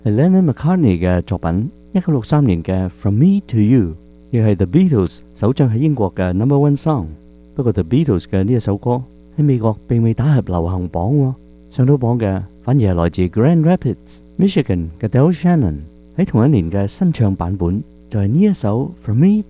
係 Lennon McCartney 嘅作品，1963年嘅《From Me to You》，亦係 The Beatles 首張喺英國嘅 No.1 song。不過 The Beatles 嘅呢一首歌喺美國並未打入流行榜喎，上到榜嘅反而係來自 Grand Rapids、Michigan 嘅 Del Shannon 喺同一年嘅新唱版本，就係呢一首《From Me